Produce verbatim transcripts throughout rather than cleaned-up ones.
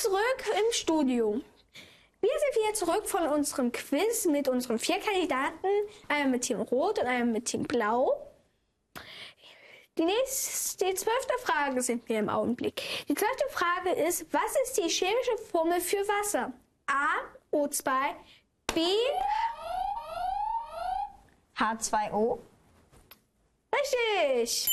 zurück im Studio. Wir sind wieder zurück von unserem Quiz mit unseren vier Kandidaten, einmal mit Team Rot und einmal mit Team Blau. Die, nächste, die zwölfte Frage sind wir im Augenblick. Die zwölfte Frage ist, was ist die chemische Formel für Wasser? A, O zwei, B, H zwei O. Richtig.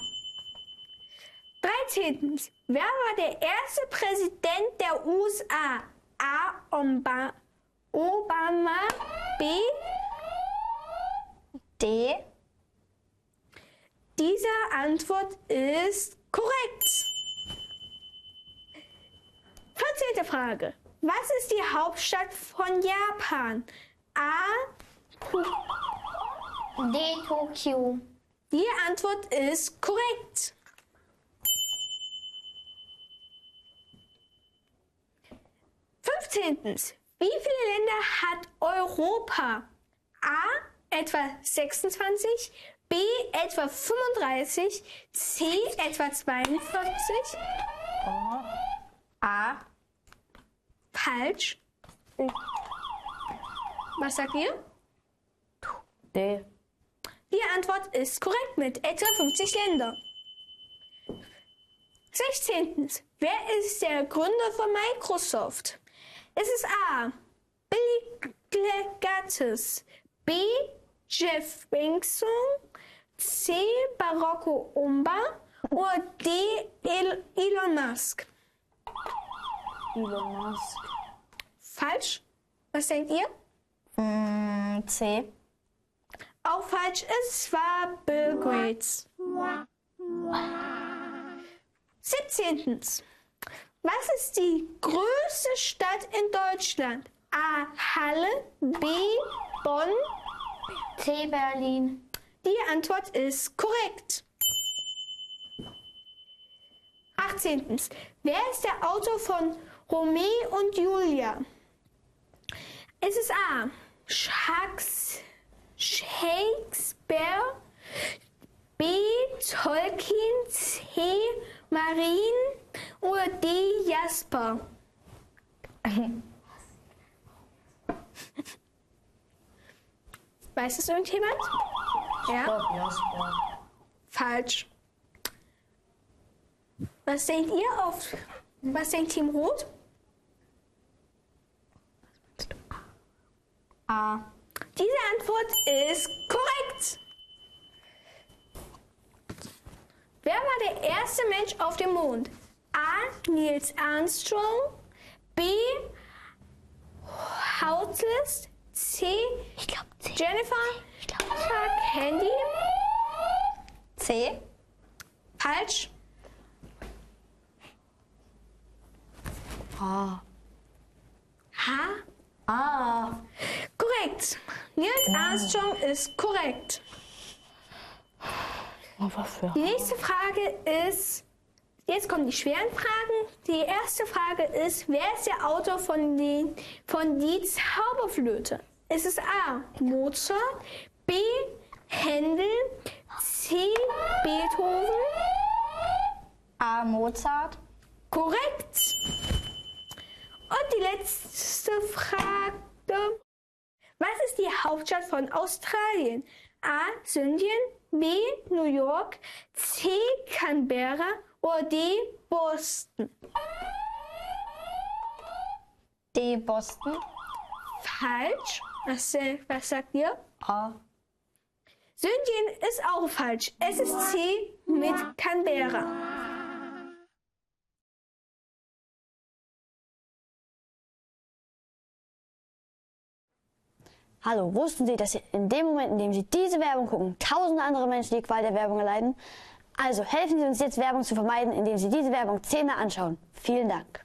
dreizehntens. Wer war der erste Präsident der U S A? A. Obama, Obama, B. D. Diese Antwort ist korrekt. vierzehnte Frage. Was ist die Hauptstadt von Japan? A. D. Tokio. Die Antwort ist korrekt. fünfzehntens. Wie viele Länder hat Europa? A. Etwa sechsundzwanzig, B. Etwa fünfunddreißig, C. Etwa zweiundvierzig. A. Falsch. Was sagt ihr? D. Die Antwort ist korrekt mit etwa fünfzig Ländern. sechzehntens. Wer ist der Gründer von Microsoft? Es ist A. Bill Gates, B. Jeff Bezos, C. Barack Obama oder D. Elon Musk. Elon Musk. Falsch. Was denkt ihr? Mm, C. Auch falsch. Es war Bill Gates. siebzehntens. Was ist die größte Stadt in Deutschland? A. Halle, B. Bonn, C. Berlin. Die Antwort ist korrekt. achtzehntens. Wer ist der Autor von Romeo und Julia? Es ist A. Shakespeare, B. Tolkien, C. Marien oder D. Jasper. Weiß es irgendjemand? Ja? Jasper. Falsch. Was denkt ihr auf? Was denkt Team Rot? A. Diese Antwort ist korrekt. Wer war der erste Mensch auf dem Mond? A. Neil Armstrong, B. Howard, C. Ich glaube C. Jennifer Ich glaube Kennedy. C. Falsch. A. H. A. Korrekt. Neil Armstrong ist korrekt. Oh, was für Die nächste Frage ist, jetzt kommen die schweren Fragen. Die erste Frage ist, wer ist der Autor von, den, von Die Zauberflöte? Ist es A. Mozart, B. Händel, C. Beethoven? A. Mozart. Korrekt. Und die letzte Frage. Was ist die Hauptstadt von Australien? A. Sydney, B. New York, C. Canberra oder D. Boston? D. Boston. Falsch. Was, äh, was sagt ihr? A. Sydney ist auch falsch. Es ist C mit Canberra. Hallo, wussten Sie, dass in dem Moment, in dem Sie diese Werbung gucken, tausende andere Menschen die Qual der Werbung erleiden? Also helfen Sie uns jetzt, Werbung zu vermeiden, indem Sie diese Werbung zehnmal anschauen. Vielen Dank.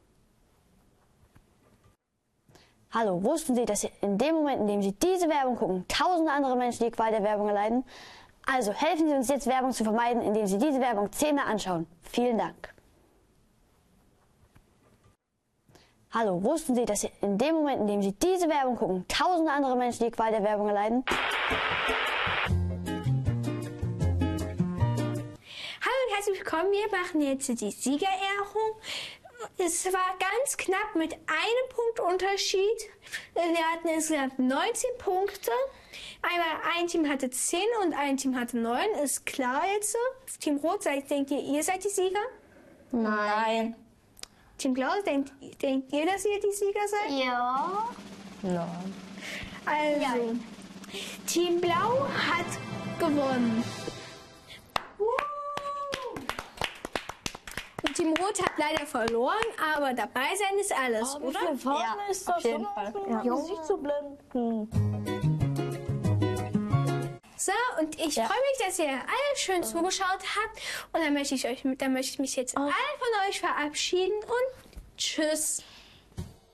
Hallo, wussten Sie, dass in dem Moment, in dem Sie diese Werbung gucken, tausende andere Menschen die Qual der Werbung erleiden? Also helfen Sie uns jetzt, Werbung zu vermeiden, indem Sie diese Werbung zehnmal anschauen. Vielen Dank. Hallo, wussten Sie, dass in dem Moment, in dem Sie diese Werbung gucken, tausende andere Menschen die Qual der Werbung erleiden? Hallo und herzlich willkommen. Wir machen jetzt die Siegerehrung. Es war ganz knapp mit einem Punkt Unterschied. Wir hatten insgesamt neunzehn Punkte. Einmal ein Team hatte zehn und ein Team hatte neun. Ist klar jetzt. Team Rot, seid, denkt ihr, ihr seid die Sieger? Nein. Team Blau, denkt, denkt ihr, dass ihr die Sieger seid? Ja. Nein. Also, Team Blau hat gewonnen. Und Team Rot hat leider verloren, aber dabei sein ist alles, Wie oder? viele Farben Ja, ist auf das? jeden um Fall. auf Ja. mein Gesicht zu blenden. So, und ich freue mich, dass ihr alle schön zugeschaut habt. Und dann möchte ich euch, dann möchte ich mich jetzt alle von euch verabschieden und tschüss.